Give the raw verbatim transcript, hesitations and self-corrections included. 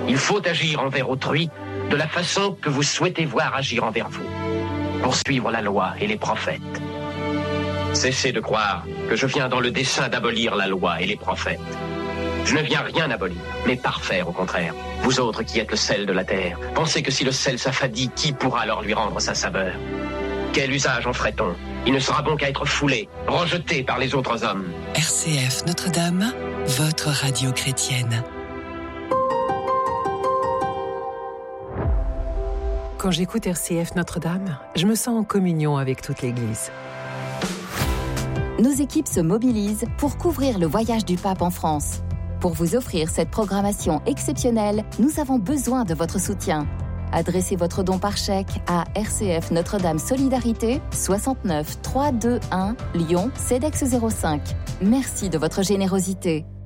Il faut agir envers autrui de la façon que vous souhaitez voir agir envers vous. Poursuivre la loi et les prophètes. Cessez de croire que je viens dans le dessein d'abolir la loi et les prophètes. Je ne viens rien abolir, mais parfaire au contraire. Vous autres qui êtes le sel de la terre, pensez que si le sel s'affadit, qui pourra alors lui rendre sa saveur? Quel usage en ferait-on? Il ne sera bon qu'à être foulé, rejeté par les autres hommes. R C F Notre-Dame, votre radio chrétienne. Quand j'écoute R C F Notre-Dame, je me sens en communion avec toute l'Église. Nos équipes se mobilisent pour couvrir le voyage du pape en France. Pour vous offrir cette programmation exceptionnelle, nous avons besoin de votre soutien. Adressez votre don par chèque à R C F Notre-Dame Solidarité, soixante-neuf trois cent vingt-et-un Lyon, CEDEX zéro cinq. Merci de votre générosité.